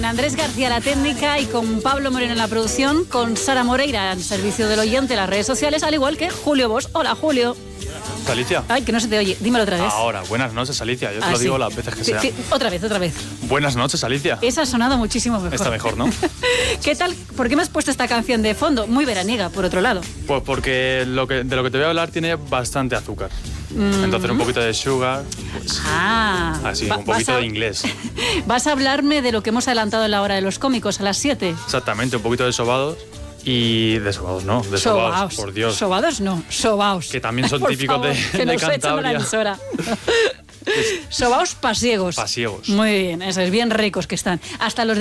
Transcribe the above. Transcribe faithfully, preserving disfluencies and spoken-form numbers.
Andrés García la técnica y con Pablo Moreno en la producción, con Sara Moreira en servicio del oyente en las redes sociales, al igual que Julio Bosch. Hola, Julio. Alicia. Ay, que no se te oye. Dímelo otra vez. Ahora, buenas noches, Alicia. Yo te ah, lo sí. digo las veces que sí, sea. sí. Otra vez, otra vez. Buenas noches, Alicia. Esa ha sonado muchísimo mejor. Está mejor, ¿no? ¿Qué tal? ¿Por qué me has puesto esta canción de fondo? Muy veraniega, por otro lado. Pues porque lo que, de lo que te voy a hablar tiene bastante azúcar. Mm. Entonces un poquito de sugar. Pues, ah. Así, Va, un poquito a, de inglés. Vas a hablarme de lo que hemos adelantado en la hora de los cómicos, a las siete. Exactamente, un poquito de sobados. Y de sobados no, de sobaos, sobaos, por Dios. Sobados no, sobaos. Que también son típicos favor, de, que de nos Cantabria. Echan la sobaos pasiegos. Pasiegos. Muy bien, eso es, bien ricos que están. Hasta los